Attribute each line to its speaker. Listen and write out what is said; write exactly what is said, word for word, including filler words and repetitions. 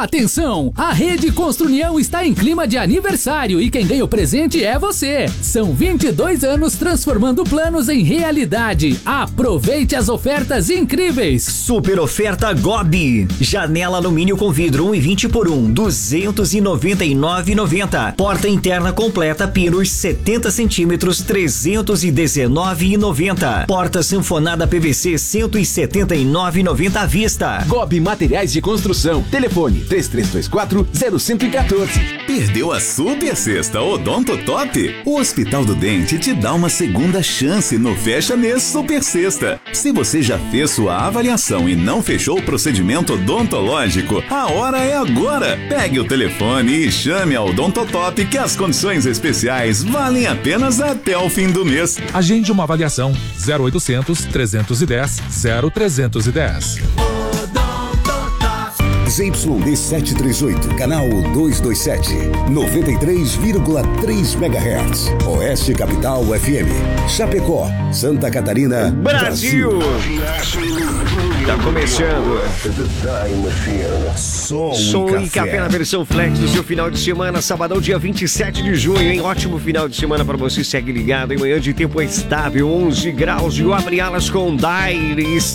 Speaker 1: Atenção! A Rede Construnião está em clima de aniversário e quem ganha o presente é você. São vinte e dois anos transformando planos em realidade. Aproveite as ofertas incríveis.
Speaker 2: Super oferta Gobi. Janela alumínio com vidro um e vinte por um, duzentos e noventa e nove reais e noventa centavos. Porta interna completa Pinos setenta centímetros, trezentos e dezenove reais e noventa centavos. Porta sanfonada P V C cento e setenta e nove reais e noventa centavos à vista.
Speaker 3: Gobi Materiais de Construção. Telefone três três dois quatro, zero um um quatro.
Speaker 4: Perdeu a super sexta Odonto Top? O Hospital do Dente te dá uma segunda chance no Fecha Mês Super Sexta. Se você já fez sua avaliação e não fechou o procedimento odontológico, a hora é agora. Pegue o telefone e chame a Odonto Top que as condições especiais valem apenas até o fim do mês.
Speaker 5: Agende uma avaliação zero oitocentos, trezentos e dez, zero trezentos e dez.
Speaker 6: Z Y D setecentos e trinta e oito, canal duzentos e vinte e sete, noventa e três vírgula três megahertz. Oeste Capital F M. Chapecó, Santa Catarina,
Speaker 7: Brasil. Tá começando.
Speaker 6: Som,
Speaker 7: Som
Speaker 6: e
Speaker 7: e café.
Speaker 6: café
Speaker 7: na versão flex do seu final de semana, sabadão, dia vinte e sete de junho, hein? Ótimo final de semana pra você, segue ligado. Em manhã de tempo estável, onze graus e o abre alas com Dire